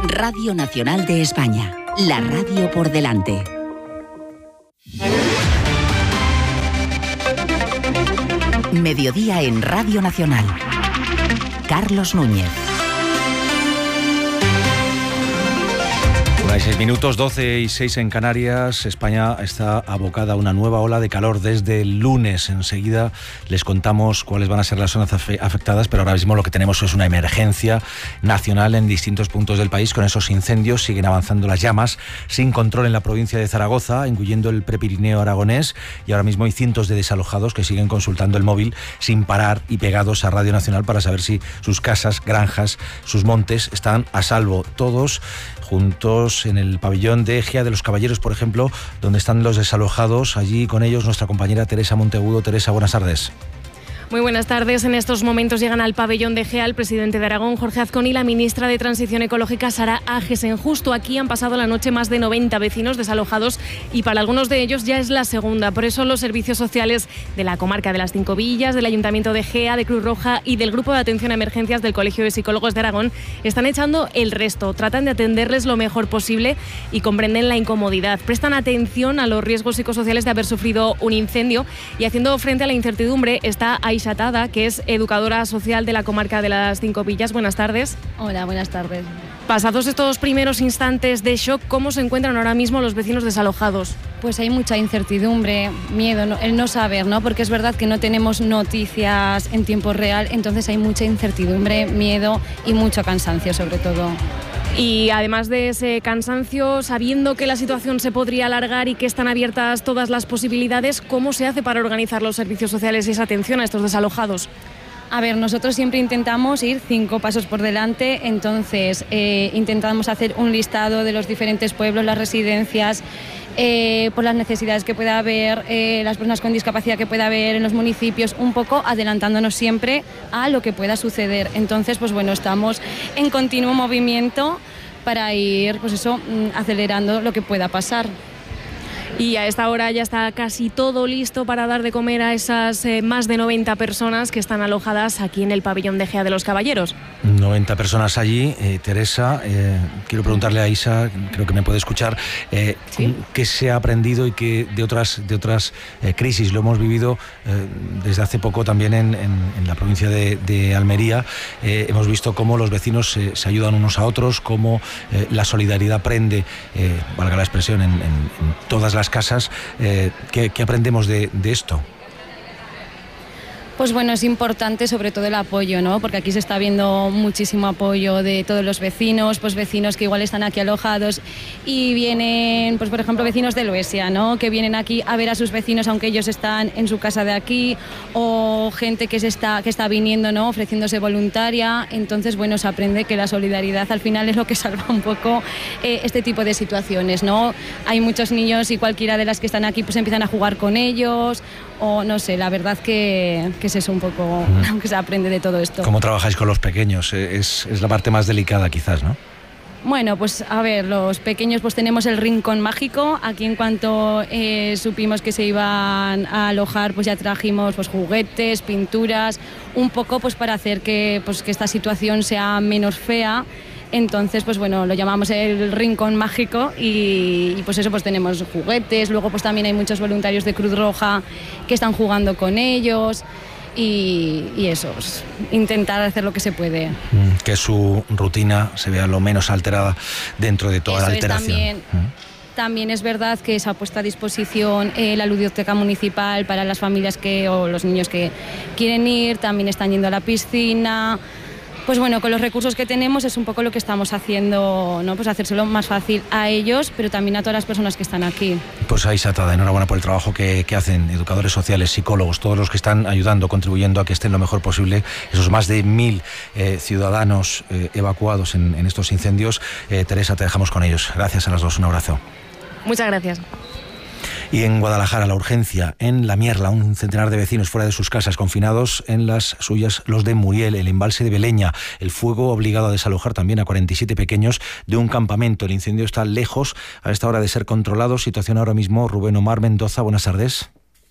Radio Nacional de España, la radio por delante. Mediodía en Radio Nacional. Carlos Núñez. 6 minutos, 12:06 en Canarias. España está abocada a una nueva ola de calor desde el lunes. Enseguida les contamos cuáles van a ser las zonas afectadas, pero ahora mismo lo que tenemos es una emergencia nacional en distintos puntos del país. Con esos incendios siguen avanzando las llamas sin control en la provincia de Zaragoza, engullendo el Prepirineo aragonés, y ahora mismo hay cientos de desalojados que siguen consultando el móvil sin parar y pegados a Radio Nacional para saber si sus casas, granjas, sus montes están a salvo. Todos juntos en el pabellón de Ejea de los Caballeros, por ejemplo, donde están los desalojados. Allí con ellos nuestra compañera Teresa Monteagudo. Teresa, buenas tardes. Muy buenas tardes. En estos momentos llegan al pabellón de Ejea el presidente de Aragón, Jorge Azcón, y la ministra de Transición Ecológica, Sara Agesen. Justo aquí han pasado la noche más de 90 vecinos desalojados y para algunos de ellos ya es la segunda. Por eso los servicios sociales de la comarca de las Cinco Villas, del Ayuntamiento de Ejea, de Cruz Roja y del Grupo de Atención a Emergencias del Colegio de Psicólogos de Aragón están echando el resto. Tratan de atenderles lo mejor posible y comprenden la incomodidad. Prestan atención a los riesgos psicosociales de haber sufrido un incendio y haciendo frente a la incertidumbre está Aisha Tada, que es educadora social de la comarca de las Cinco Villas. Buenas tardes. Hola, buenas tardes. Pasados estos primeros instantes de shock, ¿cómo se encuentran ahora mismo los vecinos desalojados? Pues hay mucha incertidumbre, miedo, el no saber, ¿no? Porque es verdad que no tenemos noticias en tiempo real, entonces hay mucha incertidumbre, miedo y mucho cansancio sobre todo. Y además de ese cansancio, sabiendo que la situación se podría alargar y que están abiertas todas las posibilidades, ¿cómo se hace para organizar los servicios sociales y esa atención a estos desalojados? A ver, nosotros siempre intentamos ir 5 pasos por delante, entonces intentamos hacer un listado de los diferentes pueblos, las residencias, por las necesidades que pueda haber, las personas con discapacidad que pueda haber en los municipios, un poco adelantándonos siempre a lo que pueda suceder. Entonces, pues bueno, estamos en continuo movimiento para ir, pues eso, acelerando lo que pueda pasar. Y a esta hora ya está casi todo listo para dar de comer a esas más de 90 personas que están alojadas aquí en el pabellón de Ejea de los Caballeros. 90 personas allí. Teresa, quiero preguntarle a Isa, creo que me puede escuchar, ¿sí? ¿Qué se ha aprendido y qué de otras crisis? Lo hemos vivido desde hace poco también en la provincia de Almería. Hemos visto cómo los vecinos se ayudan unos a otros, cómo la solidaridad prende, valga la expresión, en todas las casas. ¿Qué aprendemos de esto? Pues bueno, es importante sobre todo el apoyo, ¿no? Porque aquí se está viendo muchísimo apoyo de todos los vecinos, pues vecinos que igual están aquí alojados y vienen, pues por ejemplo, vecinos de Loesia, ¿no? Que vienen aquí a ver a sus vecinos aunque ellos están en su casa de aquí, o gente que está viniendo, ¿no? Ofreciéndose voluntaria. Entonces, bueno, se aprende que la solidaridad al final es lo que salva un poco este tipo de situaciones, ¿no? Hay muchos niños y cualquiera de las que están aquí pues empiezan a jugar con ellos, o no sé, la verdad que es eso un poco, aunque se aprende de todo esto. ¿Cómo trabajáis con los pequeños? Es la parte más delicada quizás, ¿no? Bueno, pues a ver, los pequeños pues tenemos el rincón mágico. Aquí en cuanto supimos que se iban a alojar, pues ya trajimos pues juguetes, pinturas, un poco pues para hacer que esta situación sea menos fea. Entonces, pues bueno, lo llamamos el rincón mágico y pues eso, pues tenemos juguetes. Luego pues también hay muchos voluntarios de Cruz Roja que están jugando con ellos y eso, pues, intentar hacer lo que se puede. Que su rutina se vea lo menos alterada dentro de toda la alteración. También es verdad que se ha puesto a disposición la ludoteca municipal para las familias o los niños que quieren ir. También están yendo a la piscina. Pues bueno, con los recursos que tenemos es un poco lo que estamos haciendo, ¿no? Pues hacérselo más fácil a ellos, pero también a todas las personas que están aquí. Pues ahí Aisha Tada, enhorabuena por el trabajo que hacen educadores sociales, psicólogos, todos los que están ayudando, contribuyendo a que estén lo mejor posible esos más de 1000 ciudadanos evacuados en estos incendios. Teresa, te dejamos con ellos. Gracias a las dos, un abrazo. Muchas gracias. Y en Guadalajara, la urgencia, en La Mierla, un centenar de vecinos fuera de sus casas, confinados en las suyas, los de Muriel, el embalse de Beleña. El fuego ha obligado a desalojar también a 47 pequeños de un campamento. El incendio está lejos a esta hora de ser controlado. Situación ahora mismo, Rubén Omar Mendoza, buenas tardes.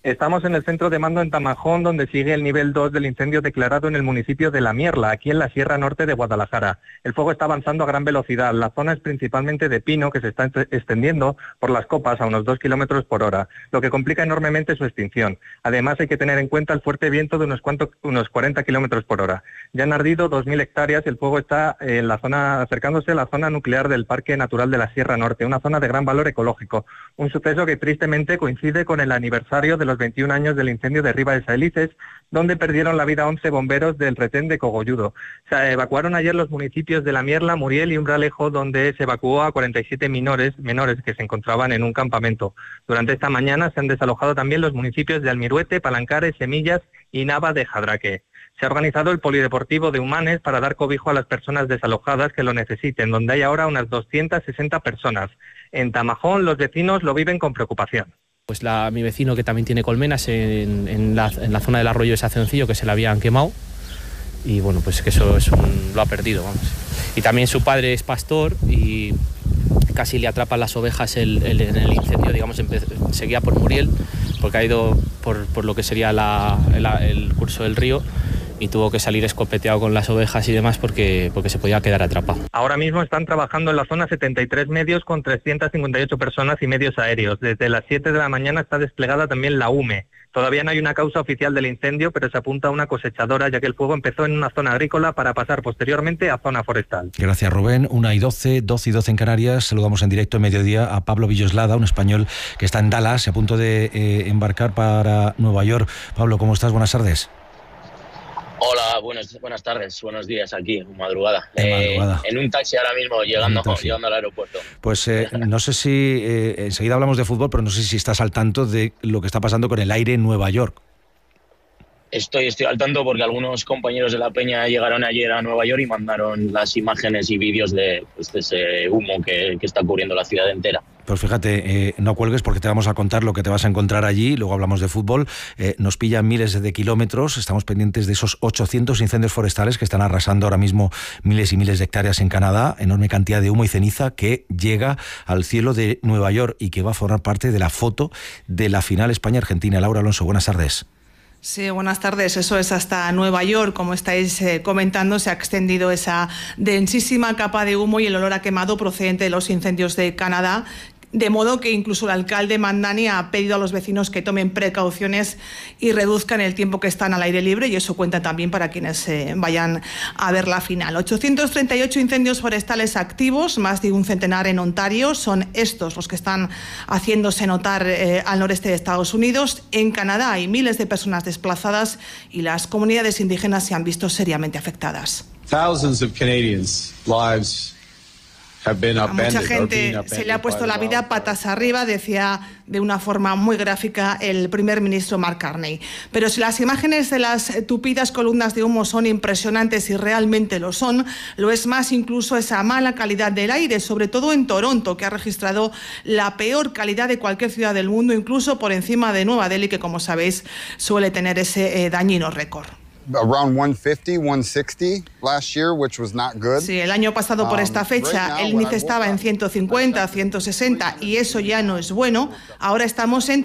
Estamos en el centro de mando en Tamajón, donde sigue el nivel 2 del incendio declarado en el municipio de La Mierla, aquí en la Sierra Norte de Guadalajara. El fuego está avanzando a gran velocidad. La zona es principalmente de pino, que se está extendiendo por las copas a unos 2 kilómetros por hora, lo que complica enormemente su extinción. Además, hay que tener en cuenta el fuerte viento de unos 40 kilómetros por hora. Ya han ardido 2.000 hectáreas. El fuego está en la zona, acercándose a la zona nuclear del Parque Natural de la Sierra Norte, una zona de gran valor ecológico. Un suceso que tristemente coincide con el aniversario de los 21 años del incendio de Riva de Saelices, donde perdieron la vida 11 bomberos del retén de Cogolludo. Se evacuaron ayer los municipios de La Mierla, Muriel y Umbralejo, donde se evacuó a 47 menores que se encontraban en un campamento. Durante esta mañana se han desalojado también los municipios de Almiruete, Palancares, Semillas y Nava de Jadraque. Se ha organizado el polideportivo de Humanes para dar cobijo a las personas desalojadas que lo necesiten, donde hay ahora unas 260 personas. En Tamajón los vecinos lo viven con preocupación. Pues mi vecino, que también tiene colmenas en la zona del arroyo de Sacioncillo, que se le habían quemado, y bueno, pues que eso lo ha perdido, vamos. Y también su padre es pastor y casi le atrapan las ovejas en el incendio, digamos, seguía por Muriel, porque ha ido por lo que sería el curso del río, y tuvo que salir escopeteado con las ovejas y demás porque se podía quedar atrapado. Ahora mismo están trabajando en la zona 73 medios con 358 personas y medios aéreos. Desde las 7 de la mañana está desplegada también la UME. Todavía no hay una causa oficial del incendio, pero se apunta a una cosechadora, ya que el fuego empezó en una zona agrícola para pasar posteriormente a zona forestal. Gracias, Rubén. 1:12, 12:12 en Canarias. Saludamos en directo en mediodía a Pablo Villoslada, un español que está en Dallas, a punto de embarcar para Nueva York. Pablo, ¿cómo estás? Buenas tardes. Hola, buenas tardes, buenos días aquí, madrugada. Madrugada. En un taxi ahora mismo, llegando al aeropuerto. Pues no sé si, enseguida hablamos de fútbol, pero no sé si estás al tanto de lo que está pasando con el aire en Nueva York. Estoy al tanto porque algunos compañeros de la Peña llegaron ayer a Nueva York y mandaron las imágenes y vídeos de ese humo que está cubriendo la ciudad entera. Pues fíjate, no cuelgues porque te vamos a contar lo que te vas a encontrar allí, luego hablamos de fútbol. Nos pillan miles de kilómetros, estamos pendientes de esos 800 incendios forestales que están arrasando ahora mismo miles y miles de hectáreas en Canadá, enorme cantidad de humo y ceniza que llega al cielo de Nueva York y que va a formar parte de la foto de la final España-Argentina. Laura Alonso, buenas tardes. Sí, buenas tardes. Eso es, hasta Nueva York, como estáis comentando, se ha extendido esa densísima capa de humo y el olor a quemado procedente de los incendios de Canadá, de modo que incluso el alcalde Mandani ha pedido a los vecinos que tomen precauciones y reduzcan el tiempo que están al aire libre, y eso cuenta también para quienes vayan a ver la final. 838 incendios forestales activos, más de un centenar en Ontario. Son estos los que están haciéndose notar al noreste de Estados Unidos. En Canadá hay miles de personas desplazadas y las comunidades indígenas se han visto seriamente afectadas. Thousands of Canadians' lives a mucha gente se le ha puesto la vida patas arriba, decía de una forma muy gráfica el primer ministro Mark Carney. Pero si las imágenes de las tupidas columnas de humo son impresionantes y realmente lo son, lo es más incluso esa mala calidad del aire, sobre todo en Toronto, que ha registrado la peor calidad de cualquier ciudad del mundo, incluso por encima de Nueva Delhi, que como sabéis suele tener ese dañino récord. Around 150, 160 last year, which was not good. Sí, el año pasado por esta fecha el índice estaba en 150, 160 y eso ya no es bueno. Ahora estamos en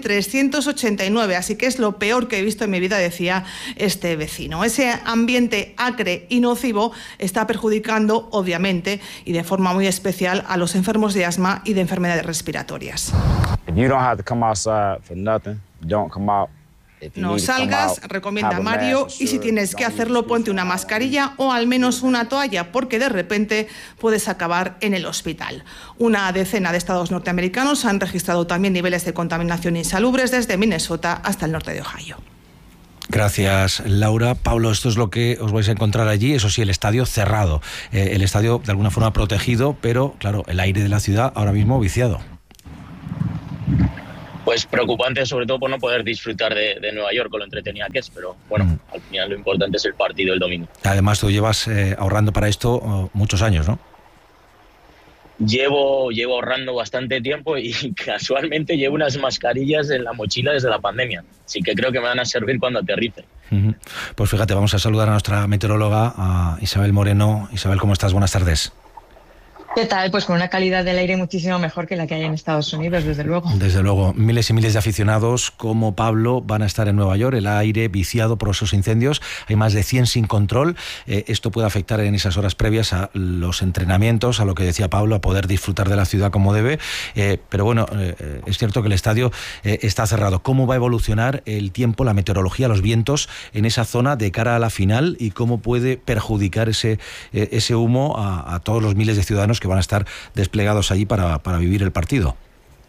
389, así que es lo peor que he visto en mi vida, decía este vecino. Ese ambiente acre y nocivo está perjudicando, obviamente, y de forma muy especial, a los enfermos de asma y de enfermedades respiratorias. If you don't have to come outside for nothing, don't come out. No salgas, recomienda Mario, y si tienes que hacerlo, ponte una mascarilla o al menos una toalla, porque de repente puedes acabar en el hospital. Una decena de estados norteamericanos han registrado también niveles de contaminación insalubres desde Minnesota hasta el norte de Ohio. Gracias, Laura. Pablo, esto es lo que os vais a encontrar allí, eso sí, el estadio cerrado, el estadio de alguna forma protegido, pero claro, el aire de la ciudad ahora mismo viciado. Pues preocupante, sobre todo por no poder disfrutar de Nueva York con lo entretenida que es, pero bueno, al final lo importante es el partido el domingo. Además, tú llevas ahorrando para esto muchos años, ¿no? Llevo ahorrando bastante tiempo y casualmente llevo unas mascarillas en la mochila desde la pandemia, así que creo que me van a servir cuando aterrice. Pues fíjate, vamos a saludar a nuestra meteoróloga, a Isabel Moreno. Isabel, ¿cómo estás? Buenas tardes. ¿Qué tal? Pues con una calidad del aire muchísimo mejor que la que hay en Estados Unidos, desde luego. Desde luego, miles y miles de aficionados como Pablo van a estar en Nueva York, el aire viciado por esos incendios, hay más de 100 sin control, esto puede afectar en esas horas previas a los entrenamientos, a lo que decía Pablo, a poder disfrutar de la ciudad como debe, pero bueno, es cierto que el estadio está cerrado. ¿Cómo va a evolucionar el tiempo, la meteorología, los vientos en esa zona de cara a la final y cómo puede perjudicar ese humo a todos los miles de ciudadanos que van a estar desplegados allí para vivir el partido?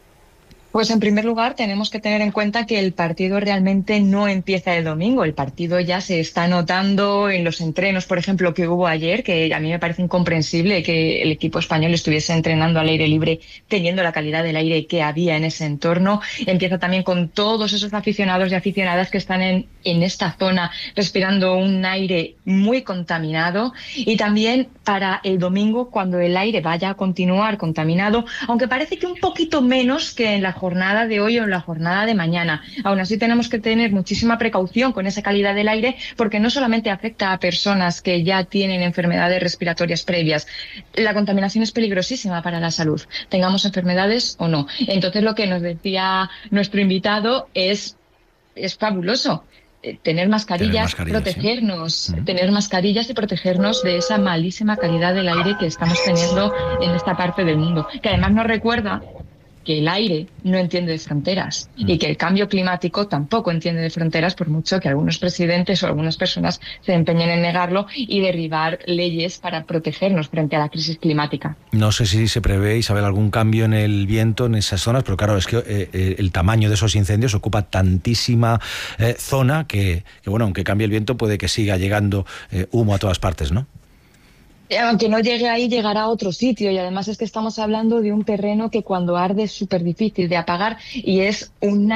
Pues en primer lugar tenemos que tener en cuenta que el partido realmente no empieza el domingo. El partido ya se está notando en los entrenos, por ejemplo, que hubo ayer, que a mí me parece incomprensible que el equipo español estuviese entrenando al aire libre teniendo la calidad del aire que había en ese entorno. Empieza también con todos esos aficionados y aficionadas que están en esta zona respirando un aire muy contaminado, y también para el domingo, cuando el aire vaya a continuar contaminado, aunque parece que un poquito menos que en la jornada de hoy o en la jornada de mañana. Aún así tenemos que tener muchísima precaución con esa calidad del aire, porque no solamente afecta a personas que ya tienen enfermedades respiratorias previas, la contaminación es peligrosísima para la salud, tengamos enfermedades o no. Entonces lo que nos decía nuestro invitado es fabuloso. Tener mascarillas, protegernos, ¿sí? Tener mascarillas y protegernos de esa malísima calidad del aire que estamos teniendo en esta parte del mundo, que además nos recuerda que el aire no entiende de fronteras y que el cambio climático tampoco entiende de fronteras, por mucho que algunos presidentes o algunas personas se empeñen en negarlo y derribar leyes para protegernos frente a la crisis climática. No sé si se prevé, Isabel, algún cambio en el viento en esas zonas, pero claro, es que el tamaño de esos incendios ocupa tantísima zona que, bueno, aunque cambie el viento puede que siga llegando humo a todas partes, ¿no? Aunque no llegue ahí, llegará a otro sitio, y además es que estamos hablando de un terreno que cuando arde es súper difícil de apagar y es un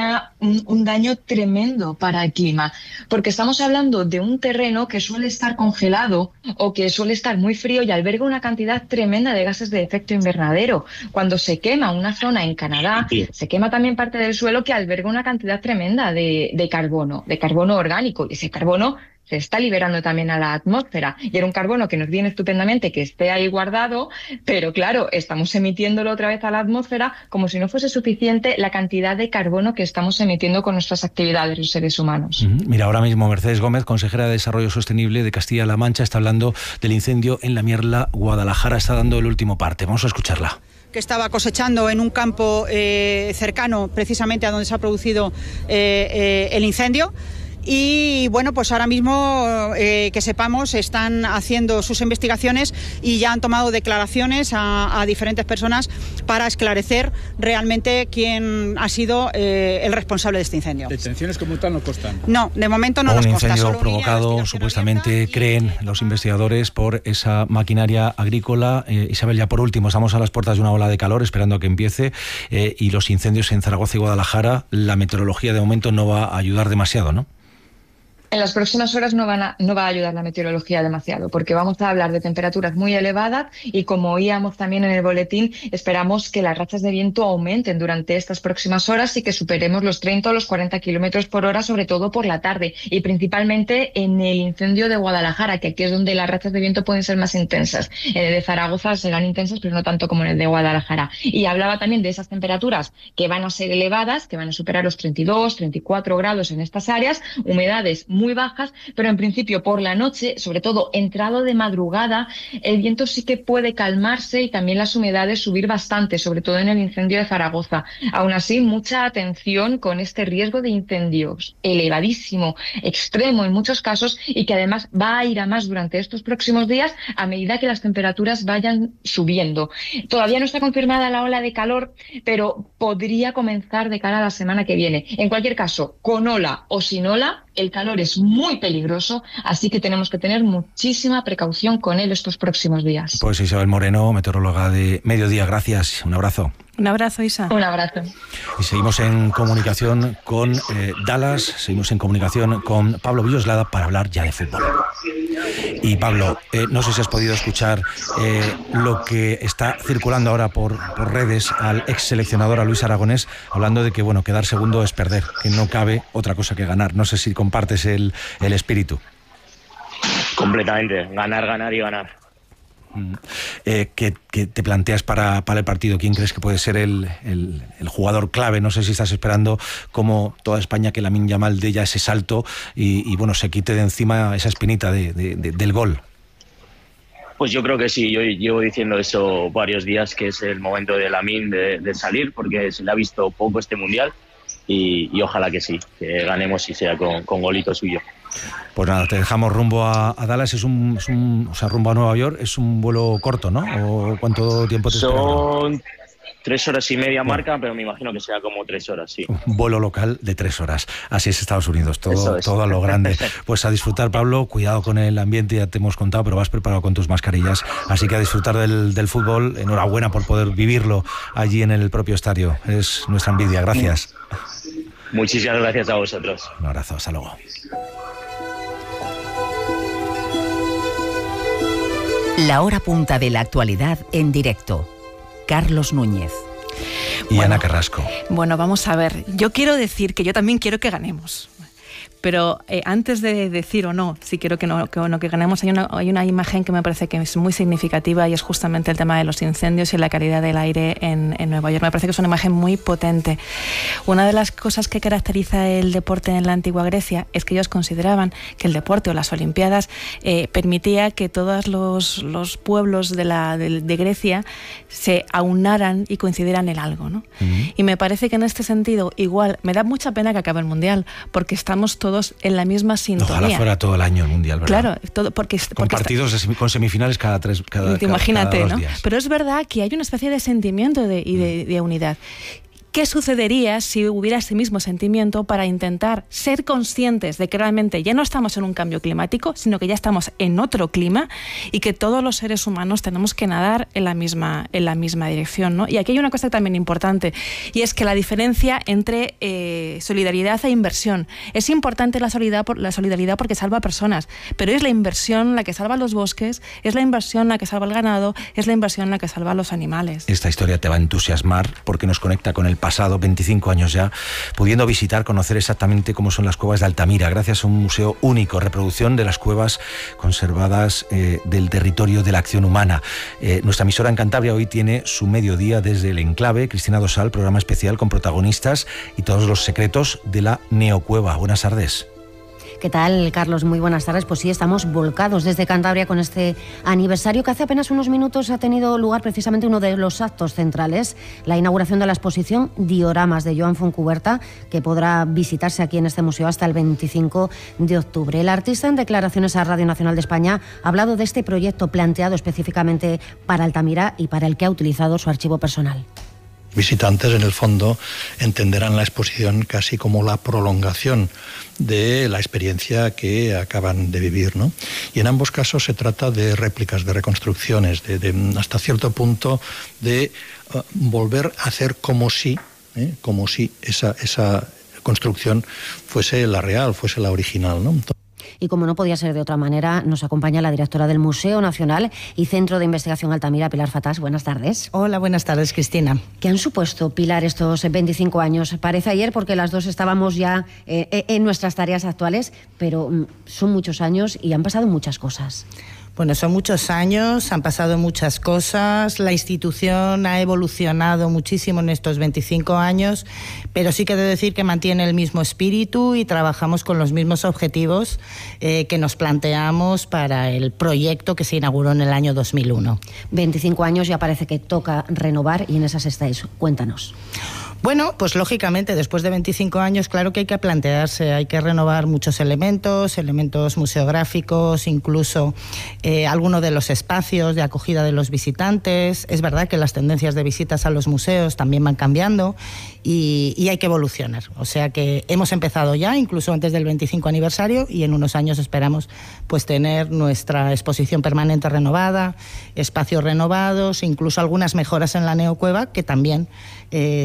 daño tremendo para el clima, porque estamos hablando de un terreno que suele estar congelado o que suele estar muy frío y alberga una cantidad tremenda de gases de efecto invernadero. Cuando se quema una zona en Canadá, se quema también parte del suelo que alberga una cantidad tremenda de carbono orgánico, y ese carbono se está liberando también a la atmósfera, y era un carbono que nos viene estupendamente que esté ahí guardado, pero claro, estamos emitiéndolo otra vez a la atmósfera como si no fuese suficiente la cantidad de carbono que estamos emitiendo con nuestras actividades los seres humanos. Mira, ahora mismo Mercedes Gómez, consejera de Desarrollo Sostenible de Castilla-La Mancha, está hablando del incendio en la Mierla, Guadalajara, está dando el último parte. Vamos a escucharla. Que estaba cosechando en un campo cercano precisamente a donde se ha producido el incendio. Y bueno, pues ahora mismo que sepamos están haciendo sus investigaciones y ya han tomado declaraciones a diferentes personas para esclarecer realmente quién ha sido el responsable de este incendio. ¿Detenciones como tal no constan? No, de momento no nos consta. Un incendio provocado supuestamente, creen los investigadores, por esa maquinaria agrícola. Isabel, ya por último, estamos a las puertas de una ola de calor esperando a que empiece y los incendios en Zaragoza y Guadalajara, la meteorología de momento no va a ayudar demasiado, ¿no? En las próximas horas no va a ayudar la meteorología demasiado, porque vamos a hablar de temperaturas muy elevadas y, como oíamos también en el boletín, esperamos que las rachas de viento aumenten durante estas próximas horas y que superemos los 30 o los 40 kilómetros por hora, sobre todo por la tarde, y principalmente en el incendio de Guadalajara, que aquí es donde las rachas de viento pueden ser más intensas. En el de Zaragoza serán intensas, pero no tanto como en el de Guadalajara. Y hablaba también de esas temperaturas que van a ser elevadas, que van a superar los 32, 34 grados en estas áreas, humedades muy bajas, pero en principio por la noche, sobre todo entrado de madrugada, el viento sí que puede calmarse y también las humedades subir bastante, sobre todo en el incendio de Zaragoza. Aún así, mucha atención con este riesgo de incendios elevadísimo, extremo en muchos casos, y que además va a ir a más durante estos próximos días a medida que las temperaturas vayan subiendo. Todavía no está confirmada la ola de calor, pero podría comenzar de cara a la semana que viene. En cualquier caso, con ola o sin ola, el calor es muy peligroso, así que tenemos que tener muchísima precaución con él estos próximos días. Pues Isabel Moreno, meteoróloga de Mediodía, gracias. Un abrazo. Un abrazo, Isa. Un abrazo. Y seguimos en comunicación con Dallas, seguimos en comunicación con Pablo Villoslada para hablar ya de fútbol. Y Pablo, no sé si has podido escuchar lo que está circulando ahora por redes al ex seleccionador, a Luis Aragonés, hablando de que, bueno, quedar segundo es perder, que no cabe otra cosa que ganar. No sé si compartes el espíritu. Completamente, ganar, ganar y ganar. ¿Qué te planteas para el partido? ¿Quién crees que puede ser el jugador clave? No sé si estás esperando, como toda España, que Lamine Yamal dé ya ese salto y bueno, se quite de encima esa espinita del gol. Pues yo creo que sí, yo llevo diciendo eso varios días, que es el momento de Lamine de salir, porque se le ha visto poco este Mundial y ojalá que sí, que ganemos y sea con golito suyo. Pues nada, te dejamos rumbo a Dallas, o sea, rumbo a Nueva York. Es un vuelo corto, ¿no? ¿O cuánto tiempo te esperas? Son 3 horas y media marca, pero me imagino que sea como 3 horas, sí. Un vuelo local de 3 horas. Así es Estados Unidos, todo a lo grande. Pues a disfrutar, Pablo, cuidado con el ambiente, ya te hemos contado, pero vas preparado con tus mascarillas. Así que a disfrutar del fútbol. Enhorabuena por poder vivirlo allí en el propio estadio. Es nuestra envidia, gracias. Muchísimas gracias a vosotros. Un abrazo, hasta luego. La hora punta de la actualidad en directo. Carlos Núñez. Y Ana Carrasco. Bueno, vamos a ver. Yo quiero decir que yo también quiero que ganemos. Pero antes de decir o no, si quiero que ganemos, hay una imagen que me parece que es muy significativa y es justamente el tema de los incendios y la calidad del aire en Nueva York. Me parece que es una imagen muy potente. Una de las cosas que caracteriza el deporte en la antigua Grecia es que ellos consideraban que el deporte o las Olimpiadas permitía que todos los pueblos de Grecia se aunaran y coincidieran en algo, ¿no? Uh-huh. Y me parece que en este sentido, igual, me da mucha pena que acabe el Mundial, porque estamos todos en la misma sintonía. Ojalá fuera todo el año el Mundial, ¿verdad? Claro, con partidos con semifinales cada 3 imagínate, cada 2 ¿no? días. Pero es verdad que hay una especie de sentimiento de unidad. ¿Qué sucedería si hubiera ese mismo sentimiento para intentar ser conscientes de que realmente ya no estamos en un cambio climático, sino que ya estamos en otro clima y que todos los seres humanos tenemos que nadar en la misma dirección, ¿no? Y aquí hay una cosa también importante, y es que la diferencia entre solidaridad e inversión. Es importante la solidaridad porque salva personas, pero es la inversión la que salva los bosques, es la inversión la que salva el ganado, es la inversión la que salva a los animales. Esta historia te va a entusiasmar porque nos conecta con el pasado, 25 años ya, pudiendo visitar, conocer exactamente cómo son las cuevas de Altamira, gracias a un museo único, reproducción de las cuevas conservadas del territorio de la acción humana. Nuestra emisora en Cantabria hoy tiene su mediodía desde el Enclave. Cristina Dosal, programa especial con protagonistas y todos los secretos de la neocueva. Buenas tardes. ¿Qué tal, Carlos? Muy buenas tardes. Pues sí, estamos volcados desde Cantabria con este aniversario que hace apenas unos minutos ha tenido lugar precisamente uno de los actos centrales, la inauguración de la exposición Dioramas de Joan Fontcuberta, que podrá visitarse aquí en este museo hasta el 25 de octubre. El artista, en declaraciones a Radio Nacional de España, ha hablado de este proyecto planteado específicamente para Altamira y para el que ha utilizado su archivo personal. Visitantes, en el fondo, entenderán la exposición casi como la prolongación de la experiencia que acaban de vivir, ¿no? Y en ambos casos se trata de réplicas, de reconstrucciones, de hasta cierto punto de volver a hacer como si esa construcción fuese la real, fuese la original, ¿no? Y como no podía ser de otra manera, nos acompaña la directora del Museo Nacional y Centro de Investigación Altamira, Pilar Fatás. Buenas tardes. Hola, buenas tardes, Cristina. ¿Qué han supuesto, Pilar, estos 25 años? Parece ayer porque las dos estábamos ya en nuestras tareas actuales, pero son muchos años y han pasado muchas cosas. Bueno, son muchos años, han pasado muchas cosas, la institución ha evolucionado muchísimo en estos 25 años, pero sí que he de decir que mantiene el mismo espíritu y trabajamos con los mismos objetivos que nos planteamos para el proyecto que se inauguró en el año 2001. 25 años, ya parece que toca renovar y en esas estáis. Cuéntanos. Bueno, pues lógicamente, después de 25 años, claro que hay que plantearse, hay que renovar muchos elementos museográficos, incluso algunos de los espacios de acogida de los visitantes. Es verdad que las tendencias de visitas a los museos también van cambiando y hay que evolucionar. O sea que hemos empezado ya, incluso antes del 25 aniversario, y en unos años esperamos pues tener nuestra exposición permanente renovada, espacios renovados, incluso algunas mejoras en la neocueva que también tienen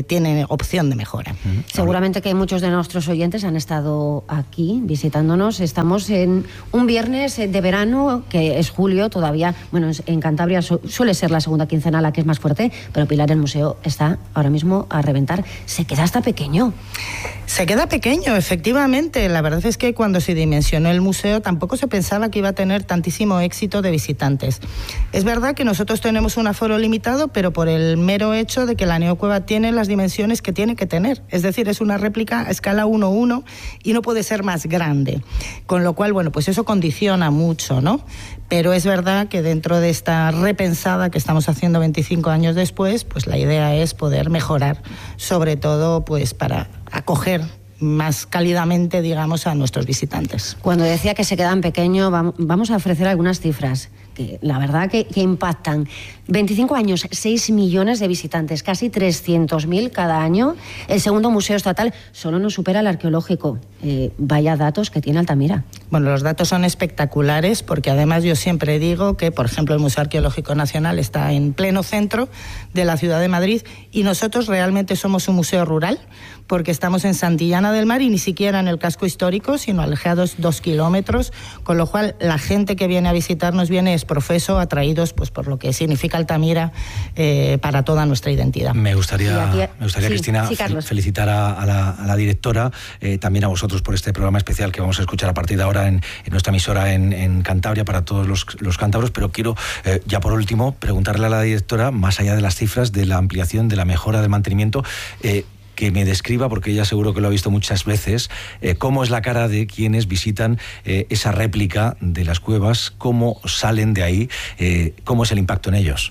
opción de mejora. Seguramente que muchos de nuestros oyentes han estado aquí visitándonos. Estamos en un viernes de verano, que es julio todavía. Bueno, en Cantabria suele ser la segunda quincena la que es más fuerte, pero Pilar, el museo está ahora mismo a reventar. Se queda hasta pequeño. Se queda pequeño, efectivamente. La verdad es que cuando se dimensionó el museo tampoco se pensaba que iba a tener tantísimo éxito de visitantes. Es verdad que nosotros tenemos un aforo limitado, pero por el mero hecho de que la neocueva tiene las dimensiones que tiene que tener. Es decir, es una réplica a escala 1:1 y no puede ser más grande. Con lo cual, bueno, pues eso condiciona mucho, ¿no? Pero es verdad que dentro de esta repensada que estamos haciendo 25 años después, pues la idea es poder mejorar, sobre todo pues para acoger más cálidamente, digamos, a nuestros visitantes. Cuando decía que se quedan pequeños, vamos a ofrecer algunas cifras que la verdad que impactan. 25 años, 6 millones de visitantes, casi 300.000 cada año. El segundo museo estatal solo nos supera el arqueológico. Vaya datos que tiene Altamira. Bueno, los datos son espectaculares porque además yo siempre digo que, por ejemplo, el Museo Arqueológico Nacional está en pleno centro de la ciudad de Madrid y nosotros realmente somos un museo rural porque estamos en Santillana del Mar y ni siquiera en el casco histórico, sino alejados 2 kilómetros, con lo cual la gente que viene a visitarnos viene exprofeso, atraídos pues por lo que significa Altamira para toda nuestra identidad. Me gustaría Cristina, felicitar a la directora, también a vosotros por este programa especial que vamos a escuchar a partir de ahora en nuestra emisora en Cantabria para todos los cántabros, pero quiero ya por último preguntarle a la directora, más allá de las cifras, de la ampliación, de la mejora del mantenimiento, que me describa, porque ella seguro que lo ha visto muchas veces, cómo es la cara de quienes visitan esa réplica de las cuevas, cómo salen de ahí, cómo es el impacto en ellos.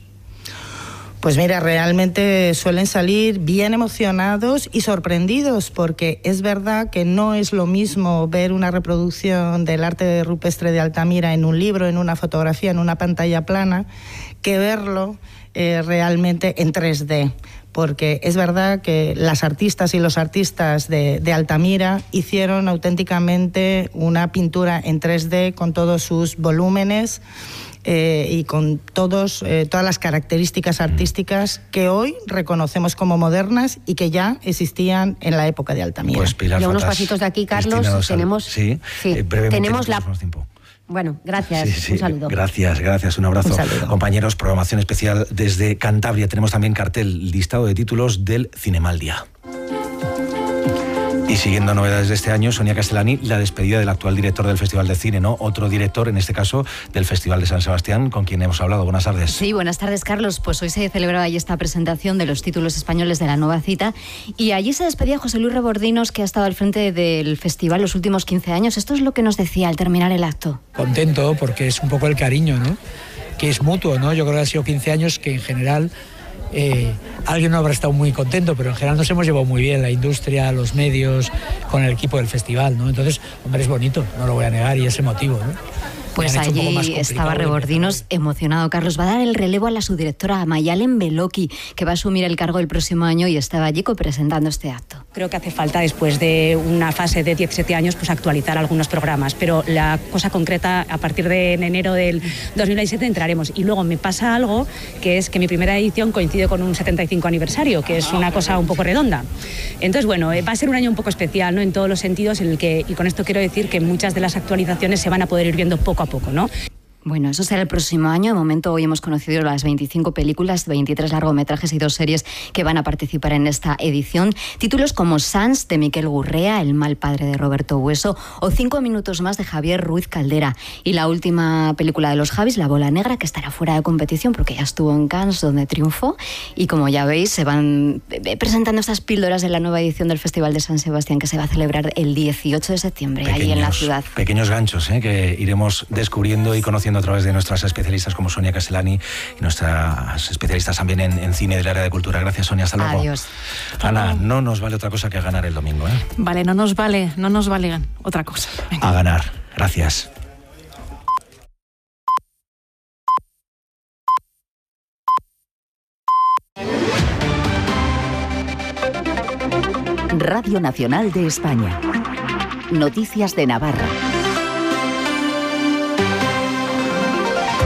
Pues mira, realmente suelen salir bien emocionados y sorprendidos, porque es verdad que no es lo mismo ver una reproducción del arte rupestre de Altamira en un libro, en una fotografía, en una pantalla plana, que verlo realmente en 3D. Porque es verdad que las artistas y los artistas de Altamira hicieron auténticamente una pintura en 3D con todos sus volúmenes y con todas las características artísticas que hoy reconocemos como modernas y que ya existían en la época de Altamira. Pues Pilar, y a unos pasitos de aquí, Carlos, tenemos la... Bueno, gracias, un saludo. Gracias, un abrazo. Compañeros, programación especial desde Cantabria. Tenemos también cartel, listado de títulos del Cinema al Día. Y siguiendo novedades de este año, Sonia Castellani, la despedida del actual director del Festival de Cine, ¿no? Otro director, en este caso, del Festival de San Sebastián, con quien hemos hablado. Buenas tardes. Sí, buenas tardes, Carlos. Pues hoy se celebraba ahí esta presentación de los títulos españoles de la nueva cita y allí se despedía José Luis Rebordinos, que ha estado al frente del festival los últimos 15 años. Esto es lo que nos decía al terminar el acto. Contento porque es un poco el cariño, ¿no? Que es mutuo, ¿no? Yo creo que han sido 15 años que en general... alguien no habrá estado muy contento, pero en general nos hemos llevado muy bien, la industria, los medios, con el equipo del festival, ¿no? Entonces, hombre, es bonito, no lo voy a negar y es emotivo, ¿no? Pues allí estaba Rebordinos emocionado. Carlos va a dar el relevo a la subdirectora Mayalen Beloki, que va a asumir el cargo el próximo año y estaba allí presentando este acto. Creo que hace falta, después de una fase de 17 años, pues actualizar algunos programas, pero la cosa concreta, a partir de enero del 2017 entraremos. Y luego me pasa algo, que es que mi primera edición coincide con un 75 aniversario, que es una cosa un poco redonda. Entonces, bueno, va a ser un año un poco especial, ¿no? En todos los sentidos, en el que, y con esto quiero decir que muchas de las actualizaciones se van a poder ir viendo poco a poco, ¿no? Bueno, eso será el próximo año. De momento hoy hemos conocido las 25 películas, 23 largometrajes y 2 series que van a participar en esta edición. Títulos como Sans, de Miquel Gurrea, El mal padre, de Roberto Bueso, o 5 minutos más, de Javier Ruiz Caldera. Y la última película de los Javis, La bola negra, que estará fuera de competición porque ya estuvo en Cannes, donde triunfó. Y como ya veis, se van presentando estas píldoras de la nueva edición del Festival de San Sebastián, que se va a celebrar el 18 de septiembre, ahí en la ciudad. Pequeños ganchos que iremos descubriendo y conociendo a través de nuestras especialistas como Sonia Castellani y nuestras especialistas también en cine del área de cultura. Gracias, Sonia, hasta luego. Adiós. Ana, no nos vale otra cosa que ganar el domingo, ¿eh? Vale, no nos vale otra cosa. Venga. A ganar. Gracias. Radio Nacional de España. Noticias de Navarra.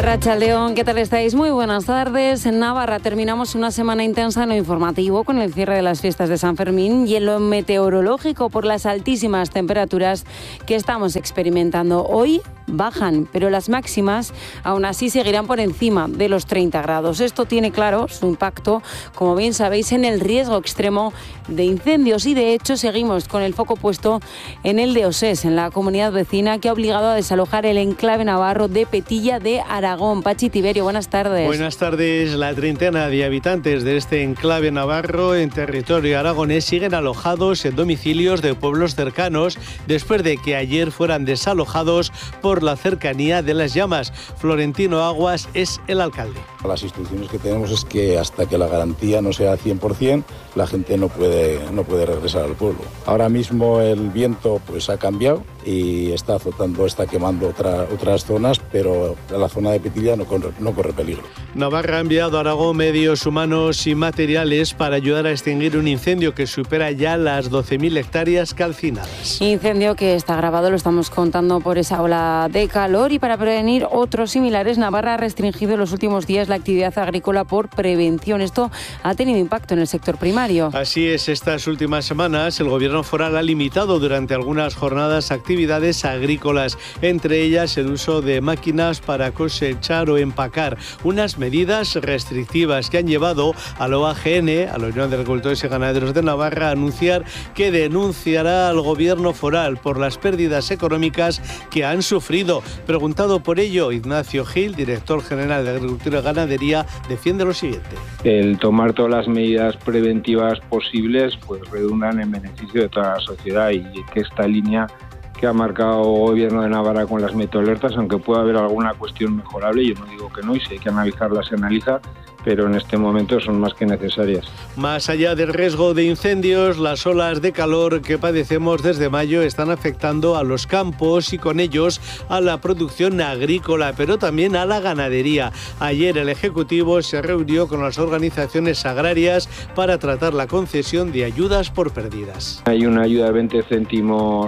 Arratsaldeon, ¿qué tal estáis? Muy buenas tardes. En Navarra terminamos una semana intensa en lo informativo con el cierre de las fiestas de San Fermín y en lo meteorológico por las altísimas temperaturas que estamos experimentando. Hoy bajan, pero las máximas aún así seguirán por encima de los 30 grados. Esto tiene claro su impacto, como bien sabéis, en el riesgo extremo de incendios y de hecho seguimos con el foco puesto en el de Osés, en la comunidad vecina que ha obligado a desalojar el enclave navarro de Petilla de Aragón. Pachi Tiberio, buenas tardes. Buenas tardes. La treintena de habitantes de este enclave navarro en territorio aragonés siguen alojados en domicilios de pueblos cercanos después de que ayer fueran desalojados por la cercanía de las llamas. Florentino Aguas es el alcalde. Las instrucciones que tenemos es que hasta que la garantía no sea 100%, la gente no puede regresar al pueblo. Ahora mismo el viento pues ha cambiado y está azotando, está quemando otras zonas, pero la zona de Petilla no corre peligro. Navarra ha enviado a Aragón medios humanos y materiales para ayudar a extinguir un incendio que supera ya las 12.000 hectáreas calcinadas. Incendio que está agravado, lo estamos contando por esa ola de calor, y para prevenir otros similares, Navarra ha restringido en los últimos días la actividad agrícola por prevención. Esto ha tenido impacto en el sector primario. Así es, estas últimas semanas el gobierno foral ha limitado durante algunas jornadas actividades agrícolas, entre ellas el uso de máquinas para cosechar o empacar, unas medidas restrictivas que han llevado a la OAGN, a la Unión de Agricultores y Ganaderos de Navarra, a anunciar que denunciará al gobierno foral por las pérdidas económicas que han sufrido. Preguntado por ello, Ignacio Gil, director general de Agricultura y Ganadería, defiende lo siguiente. El tomar todas las medidas preventivas posibles pues redundan en beneficio de toda la sociedad, y que esta línea que ha marcado el gobierno de Navarra con las meteoalertas, aunque pueda haber alguna cuestión mejorable, yo no digo que no, y si hay que analizarla se analiza, pero en este momento son más que necesarias. Más allá del riesgo de incendios, las olas de calor que padecemos desde mayo están afectando a los campos y con ellos a la producción agrícola, pero también a la ganadería. Ayer el Ejecutivo se reunió con las organizaciones agrarias para tratar la concesión de ayudas por pérdidas. Hay una ayuda de 20 céntimos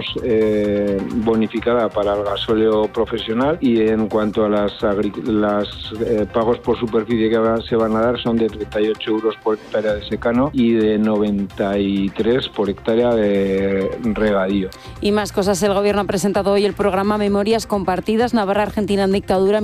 bonificada para el gasóleo profesional, y en cuanto a las pagos por superficie que se van a dar son de 38 euros por hectárea de secano y de 93 por hectárea de regadío. Y más cosas. El gobierno ha presentado hoy el programa Memorias Compartidas Navarra-Argentina en dictadura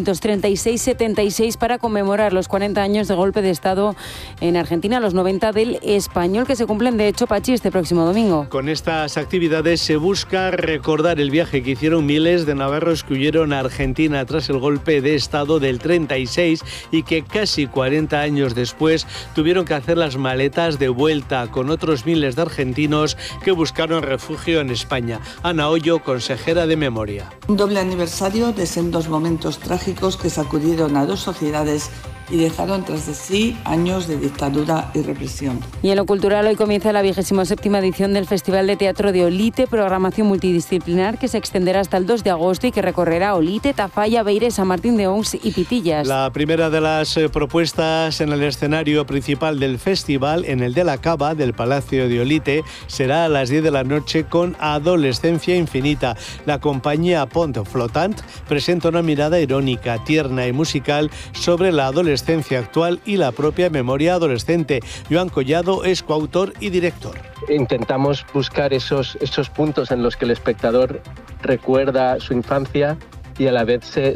1936-76 para conmemorar los 40 años de golpe de Estado en Argentina, los 90 del español, que se cumplen de hecho, Pachi, este próximo domingo. Con estas actividades se busca recordar el viaje que hicieron miles de navarros que huyeron a Argentina tras el golpe de Estado del 36 y que casi 40 años después tuvieron que hacer las maletas de vuelta con otros miles de argentinos que buscaron refugio en España. Ana Hoyo, consejera de Memoria. Un doble aniversario de sendos momentos trágicos que sacudieron a dos sociedades y dejaron tras de sí años de dictadura y represión. Y en lo cultural, hoy comienza la 27ª edición del Festival de Teatro de Olite, programación multidisciplinar que se extenderá hasta el 2 de agosto y que recorrerá Olite, Tafalla, Beire, San Martín de Ons y Pitillas. La primera de las propuestas en el escenario principal del festival, en el de la Cava del Palacio de Olite, será a las 10 de la noche con Adolescencia Infinita. La compañía Pont Flotant presenta una mirada irónica, tierna y musical sobre la adolescencia actual y la propia memoria adolescente. Joan Collado es coautor y director. Intentamos buscar esos puntos en los que el espectador recuerda su infancia y a la vez se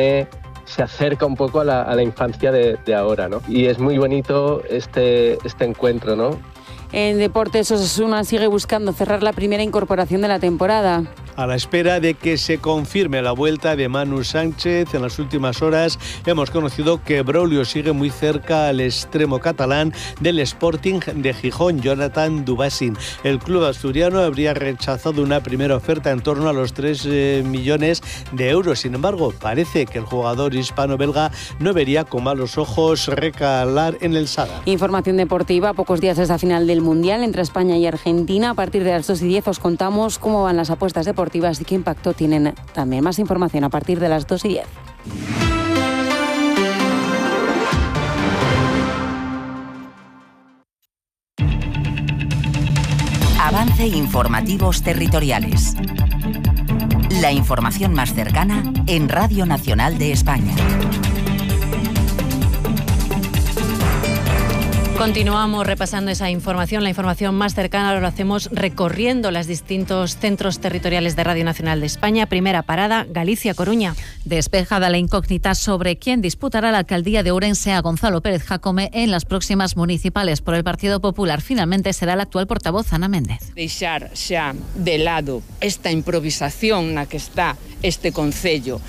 acerca un poco a la infancia de ahora, ¿no? Y es muy bonito este encuentro, ¿no? En deportes, Osasuna sigue buscando cerrar la primera incorporación de la temporada. A la espera de que se confirme la vuelta de Manu Sánchez, en las últimas horas hemos conocido que Braulio sigue muy cerca al extremo catalán del Sporting de Gijón, Jonathan Dubassin. El club asturiano habría rechazado una primera oferta en torno a los 3 millones de euros. Sin embargo, parece que el jugador hispano-belga no vería con malos ojos recalar en el Sada. Información deportiva, pocos días es la final del Mundial entre España y Argentina. A partir de las 2:10 os contamos cómo van las apuestas deportivas y qué impacto tienen. También más información a partir de las 2:10. Avance informativos territoriales. La información más cercana en Radio Nacional de España. Continuamos repasando esa información, la información más cercana. Ahora lo hacemos recorriendo los distintos centros territoriales de Radio Nacional de España. Primera parada, Galicia-Coruña. Despejada la incógnita sobre quién disputará la alcaldía de Ourense a Gonzalo Pérez Jácome en las próximas municipales por el Partido Popular. Finalmente será el actual portavoz, Ana Méndez. Deixar xa de lado esta improvisación na que está este concello,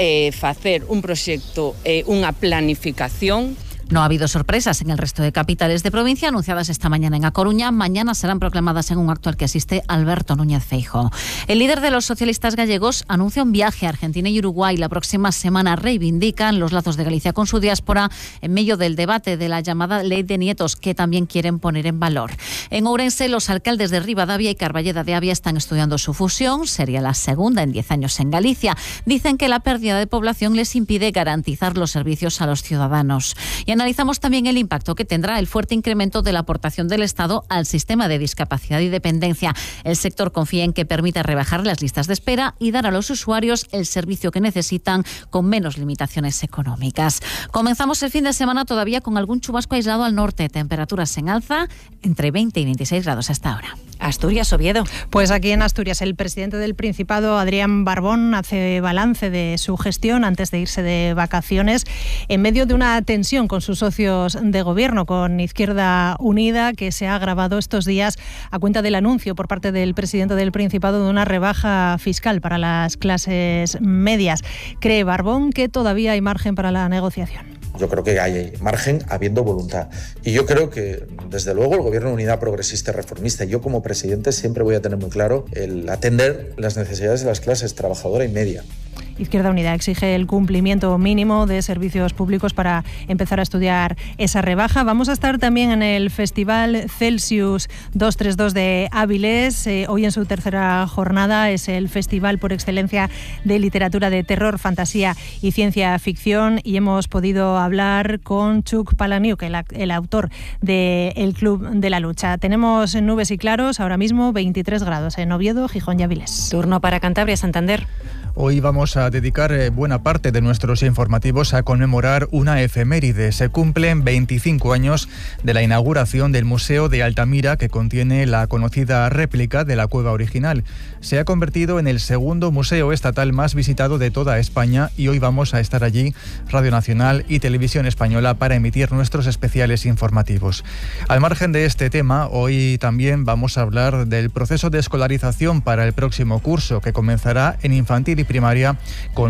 facer un proxecto, unha planificación. No ha habido sorpresas en el resto de capitales de provincia anunciadas esta mañana en A Coruña. Mañana serán proclamadas en un acto al que asiste Alberto Núñez Feijóo. El líder de los socialistas gallegos anuncia un viaje a Argentina y Uruguay. La próxima semana reivindican los lazos de Galicia con su diáspora en medio del debate de la llamada Ley de Nietos, que también quieren poner en valor. En Ourense, los alcaldes de Ribadavia y Carballeda de Avia están estudiando su fusión. Sería la segunda en 10 años en Galicia. Dicen que la pérdida de población les impide garantizar los servicios a los ciudadanos. Y analizamos también el impacto que tendrá el fuerte incremento de la aportación del Estado al sistema de discapacidad y dependencia. El sector confía en que permita rebajar las listas de espera y dar a los usuarios el servicio que necesitan con menos limitaciones económicas. Comenzamos el fin de semana todavía con algún chubasco aislado al norte. Temperaturas en alza entre 20 y 26 grados hasta ahora. Asturias, Oviedo. Pues aquí en Asturias el presidente del Principado, Adrián Barbón, hace balance de su gestión antes de irse de vacaciones en medio de una tensión con sus socios de gobierno, con Izquierda Unida, que se ha agravado estos días a cuenta del anuncio por parte del presidente del Principado de una rebaja fiscal para las clases medias. ¿Cree Barbón que todavía hay margen para la negociación? Yo creo que hay margen habiendo voluntad. Y yo creo que, desde luego, el Gobierno de Unidad Progresista y Reformista, yo como presidente siempre voy a tener muy claro el atender las necesidades de las clases trabajadora y media. Izquierda Unida exige el cumplimiento mínimo de servicios públicos para empezar a estudiar esa rebaja. Vamos a estar también en el Festival Celsius 232 de Áviles. Hoy en su tercera jornada es el festival por excelencia de literatura de terror, fantasía y ciencia ficción, y hemos podido hablar con Chuck Palahniuk, el autor de El Club de la Lucha. Tenemos nubes y claros, ahora mismo 23 grados en Oviedo, Gijón y Áviles. Turno para Cantabria, Santander. Hoy vamos a dedicar buena parte de nuestros informativos a conmemorar una efeméride. Se cumplen 25 años de la inauguración del Museo de Altamira, que contiene la conocida réplica de la cueva original. Se ha convertido en el segundo museo estatal más visitado de toda España y hoy vamos a estar allí, Radio Nacional y Televisión Española, para emitir nuestros especiales informativos. Al margen de este tema, hoy también vamos a hablar del proceso de escolarización para el próximo curso, que comenzará en infantil y primaria con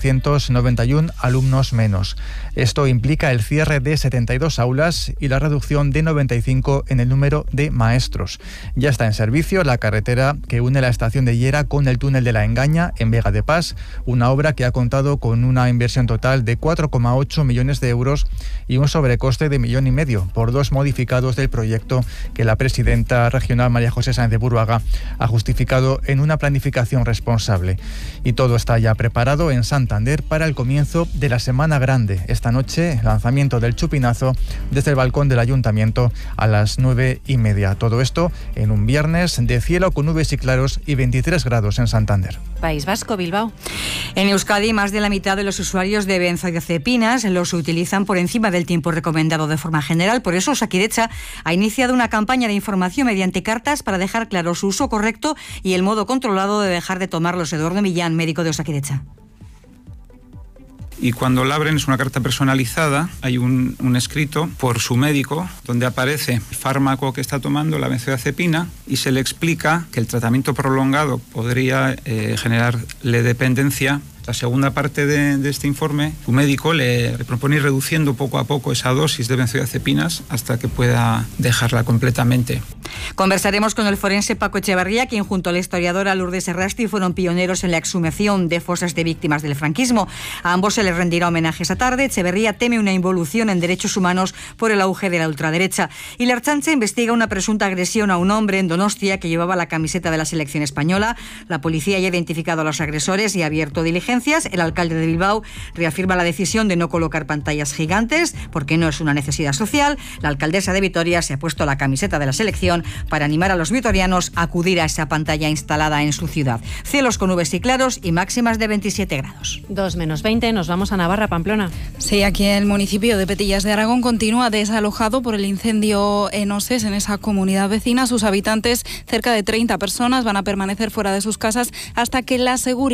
1.791 alumnos menos. Esto implica el cierre de 72 aulas y la reducción de 95 en el número de maestros. Ya está en servicio la carretera que une la estación de Llera con el túnel de la Engaña en Vega de Pas, una obra que ha contado con una inversión total de 4,8 millones de euros y un sobrecoste de 1,5 millones por 2 modificados del proyecto que la presidenta regional María José Sáenz de Buruaga ha justificado en una planificación responsable. Y todo está ya preparado en Santander para el comienzo de la Semana Grande. Esta noche, lanzamiento del chupinazo desde el balcón del Ayuntamiento a las 9:30. Todo esto en un viernes de cielo con nubes y claros y 23 grados en Santander. País Vasco, Bilbao. En Euskadi, más de la mitad de los usuarios de benzodiazepinas los utilizan por encima del tiempo recomendado de forma general. Por eso, Osakidetza ha iniciado una campaña de información mediante cartas para dejar claro su uso correcto y el modo controlado de dejar de tomarlos. Eduardo Millán, médico de Osakidetza. Y cuando la abren es una carta personalizada, hay un escrito por su médico donde aparece el fármaco que está tomando, la benzodiazepina, y se le explica que el tratamiento prolongado podría generarle dependencia. La segunda parte de este informe, su médico le propone ir reduciendo poco a poco esa dosis de benzodiazepinas hasta que pueda dejarla completamente. Conversaremos con el forense Paco Echevarría, quien junto a la historiadora Lourdes Errasti fueron pioneros en la exhumación de fosas de víctimas del franquismo. A ambos se les rendirá homenaje esta tarde. Echevarría teme una involución en derechos humanos por el auge de la ultraderecha. Y la Ertzaintza investiga una presunta agresión a un hombre en Donostia que llevaba la camiseta de la selección española. La policía ya ha identificado a los agresores y ha abierto diligencias. El alcalde de Bilbao reafirma la decisión de no colocar pantallas gigantes porque no es una necesidad social. La alcaldesa de Vitoria se ha puesto la camiseta de la selección televisión para animar a los vitorianos a acudir a esa pantalla instalada en su ciudad. Cielos con nubes y claros y máximas de 27 grados. 2 menos 20, nos vamos a Navarra, Pamplona. Sí, aquí el municipio de Petillas de Aragón continúa desalojado por el incendio en Oses, en esa comunidad vecina. Sus habitantes, cerca de 30 personas, van a permanecer fuera de sus casas hasta que la seguridad